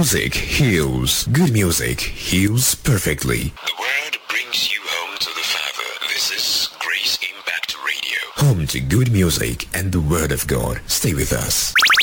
music heals. Good music heals perfectly. The word brings you home to the Father. This is Grace Impact Radio. Home to good music and the Word of God. Stay with us.